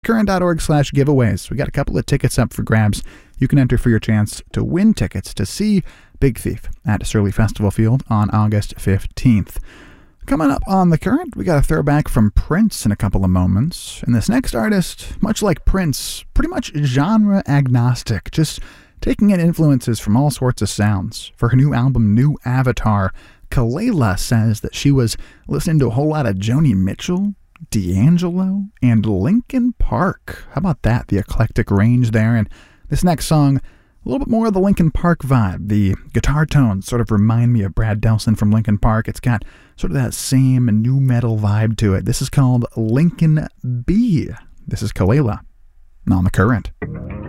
current.org/giveaways. We got a couple of tickets up for grabs. You can enter for your chance to win tickets to see Big Thief at Surly Festival Field on August 15th. Coming up on The Current, we got a throwback from Prince in a couple of moments. And this next artist, much like Prince, pretty much genre agnostic, just taking in influences from all sorts of sounds. For her new album, New Avatar, Kelela says that she was listening to a whole lot of Joni Mitchell, D'Angelo, and Linkin Park. How about that? The eclectic range there. And this next song, a little bit more of the Linkin Park vibe. The guitar tones sort of remind me of Brad Delson from Linkin Park. It's got sort of that same nu metal vibe to it. This is called Lincoln B. This is Kelela on The Current.